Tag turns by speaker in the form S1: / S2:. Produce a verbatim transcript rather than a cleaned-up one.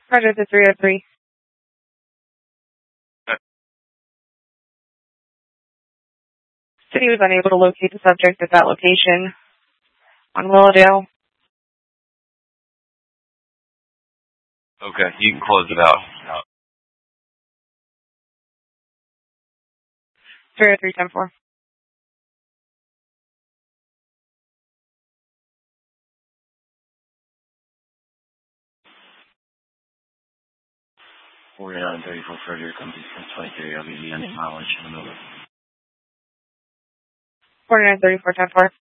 S1: Roger, the three oh three. City was unable to locate the subject at that location on Willowdale.
S2: Okay, you can close it out.
S1: three oh three ten four.
S2: forty-nine thirty-four Frederick, I'm twenty-three, I'll give you any mileage in the middle.
S1: forty-nine thirty-four ten four.